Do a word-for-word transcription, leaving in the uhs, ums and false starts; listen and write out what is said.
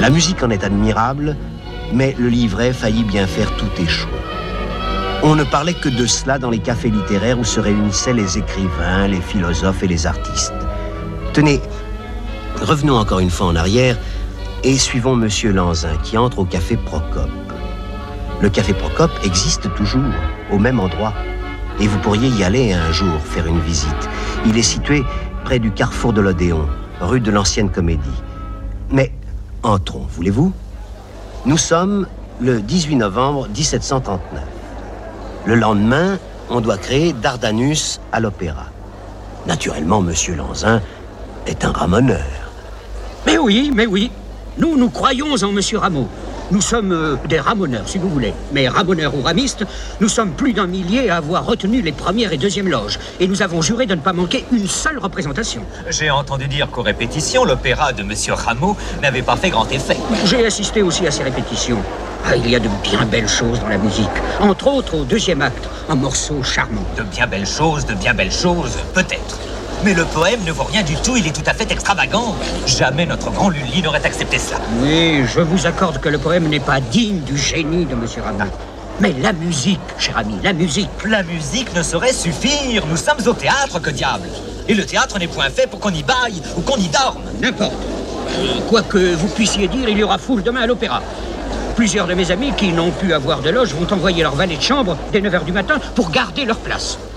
La musique en est admirable, mais le livret faillit bien faire tout échouer. On ne parlait que de cela dans les cafés littéraires où se réunissaient les écrivains, les philosophes et les artistes. Tenez, revenons encore une fois en arrière et suivons Monsieur Lanzin qui entre au café Procope. Le café Procope existe toujours, au même endroit. Et vous pourriez y aller un jour, faire une visite. Il est situé près du carrefour de l'Odéon, rue de l'Ancienne Comédie. Mais entrons, voulez-vous? Nous sommes le dix-huit novembre mille sept cent trente-neuf. Le lendemain, on doit créer Dardanus à l'opéra. Naturellement, Monsieur Lanzin est un ramoneur. Mais oui, mais oui. Nous, nous croyons en Monsieur Rameau. Nous sommes euh, des ramoneurs, si vous voulez. Mais ramoneurs ou ramistes, nous sommes plus d'un millier à avoir retenu les premières et deuxièmes loges. Et nous avons juré de ne pas manquer une seule représentation. J'ai entendu dire qu'aux répétitions, l'opéra de Monsieur Rameau n'avait pas fait grand effet. J'ai assisté aussi à ces répétitions. Ah, il y a de bien belles choses dans la musique. Entre autres, au deuxième acte, un morceau charmant. De bien belles choses, de bien belles choses, peut-être. Mais le poème ne vaut rien du tout, il est tout à fait extravagant. Jamais notre grand Lully n'aurait accepté cela. Oui, je vous accorde que le poème n'est pas digne du génie de Monsieur Rameau. Mais la musique, cher ami, la musique... La musique ne saurait suffire. Nous sommes au théâtre, que diable. Et le théâtre n'est point fait pour qu'on y baille ou qu'on y dorme. N'importe. Quoi que vous puissiez dire, il y aura foule demain à l'opéra. Plusieurs de mes amis qui n'ont pu avoir de loge vont envoyer leur valet de chambre dès neuf heures du matin pour garder leur place.